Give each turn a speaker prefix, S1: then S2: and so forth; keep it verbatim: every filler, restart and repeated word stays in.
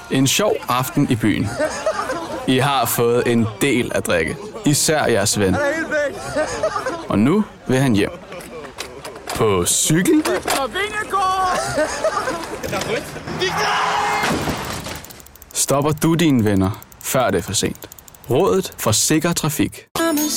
S1: En sjov aften i byen. I har fået en del at drikke. Især jeres ven. Og nu vil han hjem. På cykel? Stopper du dine venner, før det er for sent? Rådet for sikker trafik.